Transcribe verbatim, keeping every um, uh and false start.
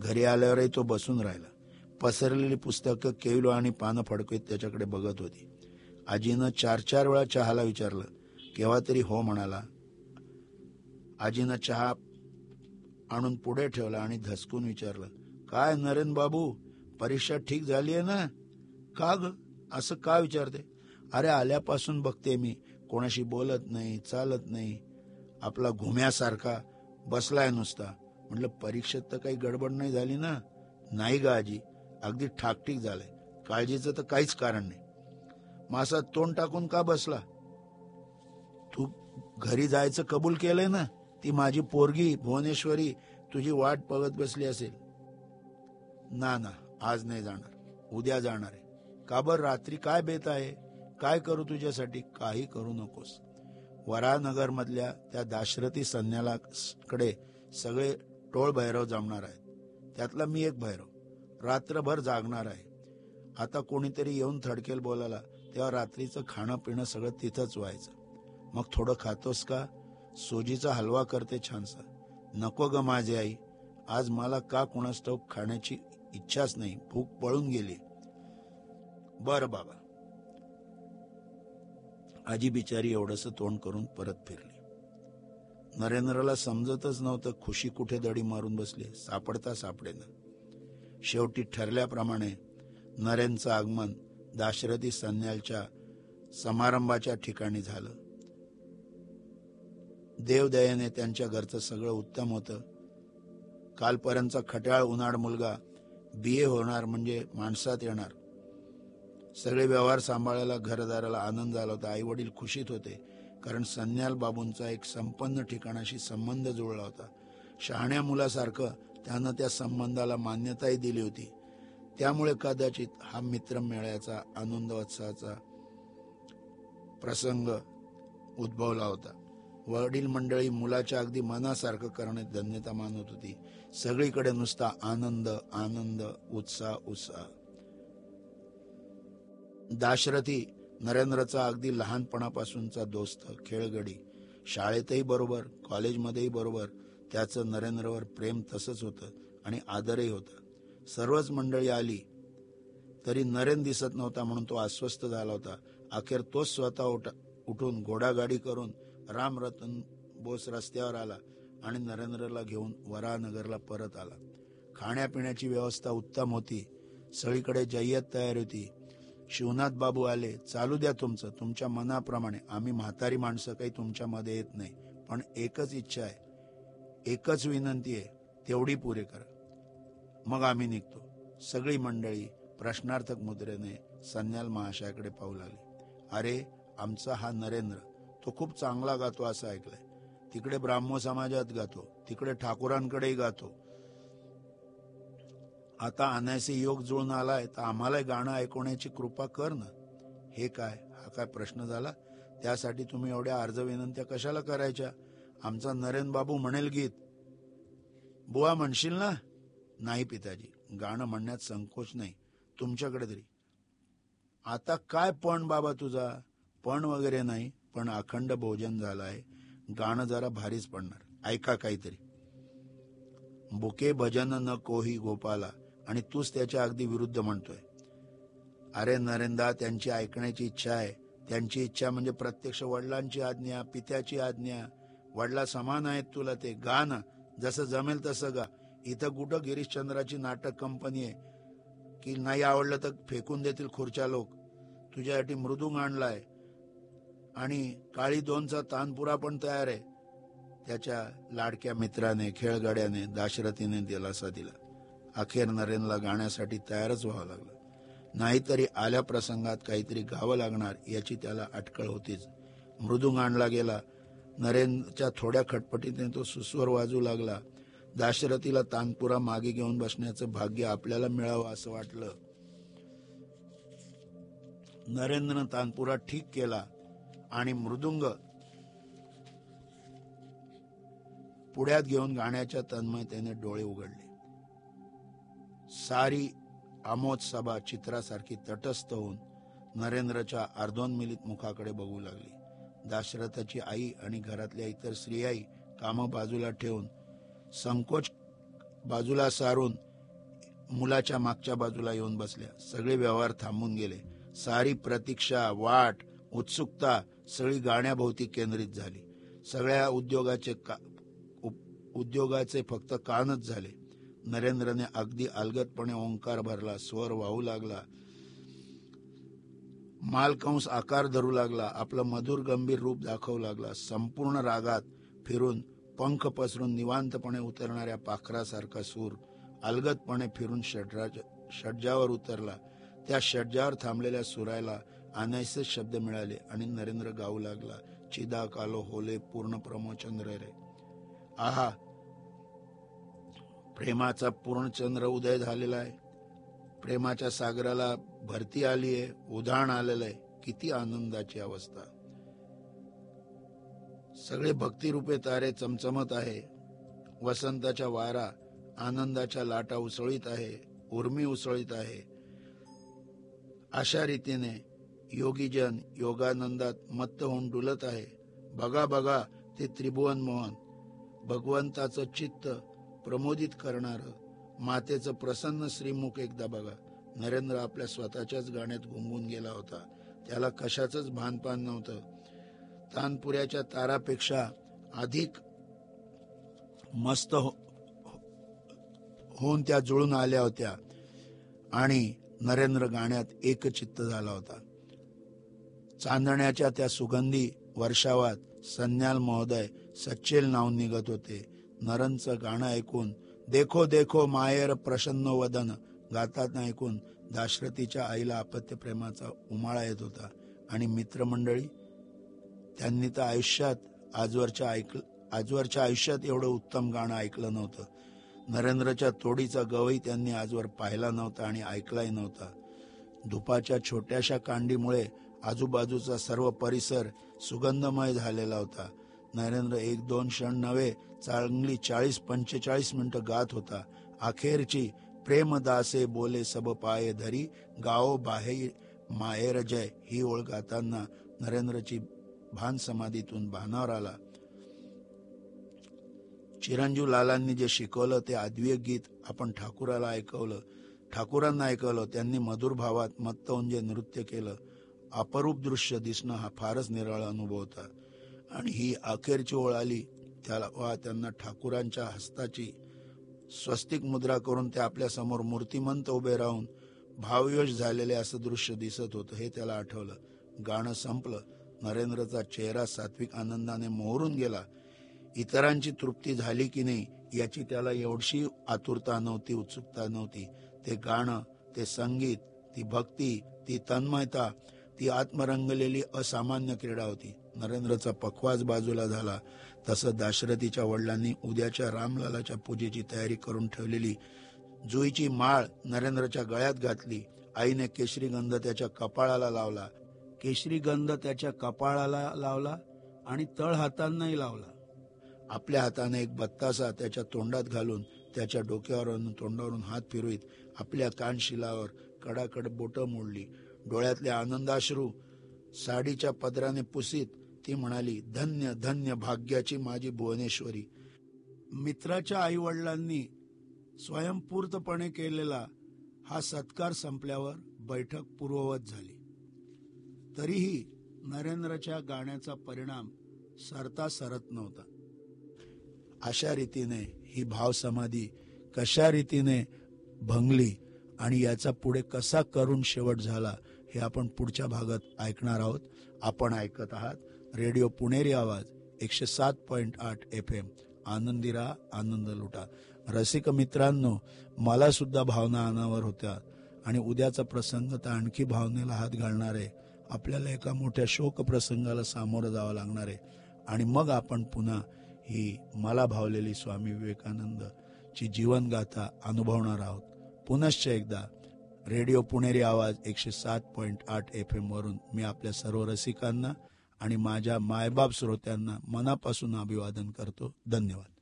घरी आल्यावरही तो बसून राहिला. पसरलेली पुस्तकं केवलो आणि पानं फडकवीत त्याच्याकडे बघत होती. आजीनं चार चार वेळा चहाला विचारलं. केव्हा तरी हो म्हणाला. आजीनं चहा आणून पुढे ठेवला आणि धसकून विचारलं, काय नरेन बाबू, परीक्षा ठीक झाली आहे ना? का ग असं का विचारते? अरे आल्यापासून बघते मी, कोणाशी बोलत नाही, चालत नाही, आपला घुम्यासारखा बसलाय नुसता. म्हटलं परीक्षेत तर काही गडबड नाही झाली ना? नाही ग आजी, अगदी ठाकठीक झालंय, काळजीचं तर काहीच कारण नाही. मासा तोंड टाकून का बसला? तू घरी जायचं कबूल केलंय ना? ती माझी पोरगी भुवनेश्वरी तुझी वाट बघत बसली असेल. ना ना, आज नाही जाणार, उद्या जाणार आहे. का बर, रात्री काय बेत आहे? काय करू तुझ्यासाठी? काही करू नकोस. वरानगर मधल्या त्या दाशरथी संन्याला कडे सगळे टोळ भैरव जमणार आहेत. त्यातला मी एक भैरव. रात्रभर जागणार आहे. आता कोणीतरी येऊन थडकेल बोलायला, तेव्हा रात्रीचं खाणं पिणं सगळं तिथंच व्हायचं. मग थोडं खातोस का? सोजीचा हलवा करते छानसा. नको ग माझी आई, आज मला का कुणास ठाऊक खाण्याची इच्छाच नाही, भूक पळून गेली. बर बाबा. आजी बिचारी एवढंस तोंड करून परत फिरली. नरेंद्रला समजतच नव्हतं खुशी कुठे दडी मारून बसली, सापडता सापडेना. शेवटी ठरल्याप्रमाणे नरेंद्रचं आगमन दाशरथी संन्यालच्या समारंभाच्या ठिकाणी झालं. देवदयेने त्यांच्या घरचं सगळं उत्तम होतं. कालपर्यंतचा खट्याळ उन्हाळ मुलगा बी ए होणार म्हणजे माणसात येणार. सगळे व्यवहार सांभाळायला घरदाराला आनंद झाला होता. आई वडील खुशीत होते, कारण संन्याल बाबूंचा एक संपन्न ठिकाणाशी संबंध जुळला होता. शहाण्या मुलासारखं त्यानं त्या संबंधाला मान्यताही दिली होती. त्यामुळे कदाचित हा मित्र मेळ्याचा आनंदोत्सवाचा प्रसंग उद्भवला होता. वडील मंडळी मुलाच्या अगदी मनासारखं करण्यात धन्यता मानत होती. सगळीकडे नुसता आनंद आनंद, उत्साह उत्साह. दाशरथी नरेंद्रचा अगदी लहानपणापासूनचा दोस्त, खेळगडी. शाळेतही बरोबर, कॉलेजमध्येही बरोबर. त्याचं नरेंद्रवर प्रेम तसंच होतं आणि आदरही होता. सर्वच मंडळी आली तरी नरेंद्र दिसत नव्हता म्हणून तो अस्वस्थ झाला होता. अखेर तोच स्वतः उठ उठून घोडागाडी करून रामरतन बोस रस्त्यावर आला आणि नरेंद्रला घेऊन वरानगरला परत आला. खाण्यापिण्याची व्यवस्था उत्तम होती. सगळीकडे जय्यत तयारी होती. शिवनाथ बाबू आले. चालू द्या तुमचं, तुमच्या मनाप्रमाणे. आम्ही म्हातारी माणसं काही तुमच्या मध्ये येत नाही, पण एकच इच्छा आहे, एकच विनंती आहे, तेवढी पुरे करा, मग आम्ही निघतो. सगळी मंडळी प्रश्नार्थक मुद्रेने संन्याल महाशयाकडे पाहू लागली. अरे, आमचा हा नरेंद्र, तो खूप चांगला गातो असं ऐकलंय. तिकडे ब्राह्मो समाजात गातो, तिकडे ठाकूरांकडेही गातो. आता अनायसे योग जुळून आलाय तर आम्हाला गाणं ऐकवण्याची कृपा कर ना. हे काय, हा काय प्रश्न झाला? त्यासाठी तुम्ही एवढ्या अर्ज विनंत्या कशाला करायच्या? आमचा नरेंद्र बाबू म्हणेल गीत. बुवा म्हणशील ना? नाही पिताजी, गाणं म्हणण्यात संकोच नाही, तुमच्याकडे तरी. आता काय पण बाबा तुझा? पण वगैरे नाही, पण अखंड भोजन झालाय, गाणं जरा भारीच पडणार, ऐका काहीतरी. बुके भजन न कोही गोपाला, आणि तूच त्याच्या अगदी विरुद्ध म्हणतोय. अरे नरेंद्र, त्यांची ऐकण्याची इच्छा आहे. त्यांची इच्छा म्हणजे प्रत्यक्ष वडिलांची आज्ञा, पित्याची आज्ञा. वडिला समान आहेत तुला, ते गा ना, जसं जमेल तसं गा. इथं कुठं गिरीशचंद्राची नाटक कंपनी आहे की नाही आवडलं तर फेकून देतील खुर्च्या लोक. तुझ्यासाठी मृदुंग आणलाय आणि काळी दोनचा तानपुरा पण तयार आहे. त्याच्या लाडक्या मित्राने, खेळगड्याने, दाशरथीने दिलासा दिला. अखेर नरेंद्रला गाण्यासाठी तयारच व्हावं लागलं. नाहीतरी आल्या प्रसंगात काहीतरी गावं लागणार याची त्याला अटकळ होतीच. मृदुंग आणला गेला. नरेंद्रच्या थोड्या खटपटीने तो सुस्वर वाजू लागला. दाशरथीला तानपुरा मागे घेऊन बसण्याचं भाग्य आपल्याला मिळावं असं वाटलं. नरेंद्रनं तानपुरा ठीक केला आणि मृदुंग पुढ्यात घेऊन गाण्याच्या तन्मयतेने डोळे उघडले. सारी आमोद सभा चित्रासारखी तटस्थ होऊन नरेंद्रच्या अर्धोन्मिलित मुखाकडे बघू लागली. दाशरथाची आई आणि घरातल्या इतर स्त्रियाही कामं बाजूला ठेवून, संकोच बाजूला सारून मुलाच्या मागच्या बाजूला येऊन बसल्या. सगळे व्यवहार थांबून गेले. सारी प्रतीक्षा, वाट, उत्सुकता सगळी गाण्याभोवती केंद्रित झाली. सगळ्या उद्योगाचे का उद्योगाचे फक्त कानच झाले. नरेंद्रने अगदी अलगदपणे ओंकार भरला. स्वर वाहू लागला. मालकंस आकार धरू लागला. आपलं मधुर गंभीर रूप दाखवू लागला. संपूर्ण रागात फिरून पंख पसरून निवांतपणे उतरणाऱ्या पाखरासारखा सूर अलगदपणे फिरून षड्राज षड्जावर उतरला. त्या षड्जावर थांबलेल्या सुरायला अनायसे शब्द मिळाले आणि नरेंद्र गाऊ लागला. चिदा कालो होले पूर्ण प्रमोचंद्र रे. आहा, प्रेमाचा पूर्णचंद्र उदय झालेला आहे. प्रेमाच्या सागराला भरती आली आहे, उधाण आलेलं आहे. किती आनंदाची अवस्था. सगळे भक्तिरूपे तारे चमचमत आहे. वसंताच्या वारा आनंदाच्या लाटा उसळीत आहे, उर्मी उसळीत आहे. अशा रीतीने योगीजन योगानंदात मत्त होऊन डुलत आहे. बघा बघा ते त्रिभुवन मोहन, भगवंताचं चित्त प्रमोदित करणार मातेचं प्रसन्न श्रीमुख एकदा बघा. नरेंद्र आपल्या स्वतःच्याच गाण्यात गुंगून गेला होता. त्याला कशाचंच भानपान नव्हतं. तानपुऱ्याच्या तारापेक्षा अधिक मस्त हो, होऊन त्या जुळून आल्या होत्या आणि नरेंद्र गाण्यात एकचित्त झाला होता. चांदण्याच्या त्या सुगंधी वर्षावात सन्याल महोदय सच्चेल नाव निघत होते. नरनचं गाणं ऐकून देखो देखो मायेर प्रसन्न वदन गातात ऐकून दाशरथीच्या आईला अपत्य प्रेमाचा उमाळा येत होता. आणि मित्रमंडळी, त्यांनी तर आयुष्यात आजवरच्या ऐक आजवरच्या आयुष्यात एवढं उत्तम गाणं ऐकलं नव्हतं. नरेंद्रच्या तोडीचा गवई त्यांनी आजवर पाहिला नव्हता आणि ऐकलाही नव्हता. धुपाच्या छोट्याशा कांडीमुळे आजूबाजूचा सर्व परिसर सुगंधमय झालेला होता. नरेंद्र एक दोन क्षण नव्हे, चांगली चाळीस पंचेचाळीस मिनिटं गात होता. अखेरची प्रेमदासे बोले सब पाये धरी गाओ बाहे माहेर जय ही ओळ गाताना नरेंद्रची भान समाधीतून भानावर आला. चिरंजीव लालांनी जे शिकवलं ते आद्वीय गीत आपण ठाकूराला ऐकवलं ठाकूरांना ऐकवलं. त्यांनी मधुर भावात मत्त होऊन जे नृत्य केलं, अपरूप दृश्य दिसणं हा फारच निराळा अनुभव होता. आणि ही अखेरची ओळ आली त्याला वा त्यांना ठाकूरांच्या हस्ताची स्वस्तिक मुद्रा करून ते आपल्या समोर मूर्तिमंत उभे राहून भावविवश झालेले असं दृश्य दिसत होतं. हे त्याला आठवलं. गाणं संपलं. नरेंद्रचा चेहरा सात्विक आनंदाने मोहरून गेला. इतरांची तृप्ती झाली की नाही याची त्याला एवढी आतुरता नव्हती, उत्सुकता नव्हती. ते गाणं, ते संगीत, ती भक्ती, ती तन्मयता, ती आत्मरंगलेली असामान्य क्रीडा होती. नरेंद्रचा पखवाज बाजूला झाला तसं दाशरथीच्या वडिलांनी उद्याच्या रामलालाच्या पूजेची तयारी करून ठेवलेली जुईची माळ नरेंद्रच्या गळ्यात घातली. आईने केशरी गंध त्याच्या कपाळाला लावला केशरी गंध त्याच्या कपाळाला लावला आणि तळ हातांनाही लावला. आपल्या हाताने एक बत्तासा त्याच्या तोंडात घालून त्याच्या डोक्यावरून तोंडावरून हात फिरवीत आपल्या कानशिलावर कडाकड बोटं मोडली. डोळ्यातले आनंदाश्रू साडीच्या पदराने पुसीत ती म्हणाली, धन्य धन्य भाग्याची माझी भुवनेश्वरी. मित्राच्या आई वडिलांनी स्वयंपूर्तपणे केलेला हा सत्कार संपल्यावर बैठक पूर्ववत झाली. तरीही नरेंद्रच्या गाण्याचा परिणाम सरता सरत नव्हता. अशा रीतीने ही भाव समाधी कशा रीतीने भंगली आणि याचा पुढे कसा करून शेवट झाला हे आपण पुढच्या भागात ऐकणार आहोत. आपण ऐकत आहात रेडिओ पुणेरी आवाज एकशे सात पॉइंट आठ एफ एम. आनंदी राहा, आनंद लुटा. रसिक मित्रांनो, मला सुद्धा भावना अनावर होत्या आणि उद्याचा प्रसंग तर आणखी भावनेला हात घालणार आहे. आपल्याला एका मोठ्या शोक प्रसंगाला सामोरं जावं लागणार आहे आणि मग आपण पुन्हा ही मला भावलेली स्वामी विवेकानंद ची जीवनगाथा अनुभवणार आहोत. पुनश्च एकदा रेडिओ पुणेरी आवाज एकशे सात पॉइंट आठ एफ एम वरून मी आपल्या सर्व रसिकांना आणि माझ्या मायबाप श्रोत्यांना मनापासून अभिवादन करतो. धन्यवाद.